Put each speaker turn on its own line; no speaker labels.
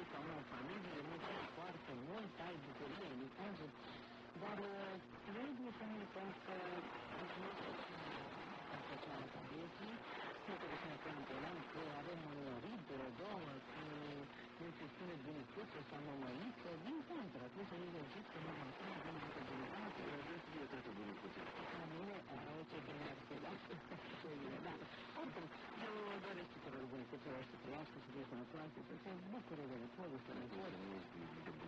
sau nu în familie, mulțumesc foarte mult, ai bucurie, licajul, dar trebuie să nu uităm că mulțumesc asociarea ta vieții, nu trebuie să ne plantelăm că avem un rid, două, că nu se spune bunicuță sau mămăiță, din contră, trebuie să ne gândim că mama ta avem multe bunicuțe.
Nu fie toate bunicuțe.
La mine, ce bine ar fi, da? Ce bine, da. Oricum, eu doresc tuturor bunicuțelor să trăiască, să fie sănătoase, să se bucure de repozul, să ne